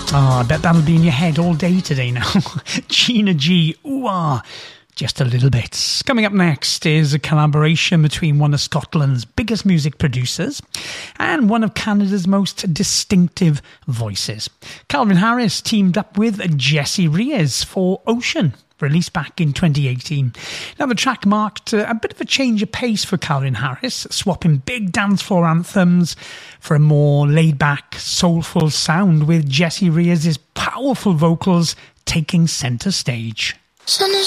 I bet that'll be in your head all day today now. Gina G, ooh-ah, just a little bit. Coming up next is a collaboration between one of Scotland's biggest music producers and one of Canada's most distinctive voices. Calvin Harris teamed up with Jessie Reyes for Ocean, released back in 2018. Now, the track marked a bit of a change of pace for Calvin Harris, swapping big dance floor anthems for a more laid-back, soulful sound, with Jessie Reyes' powerful vocals taking centre stage. Sun is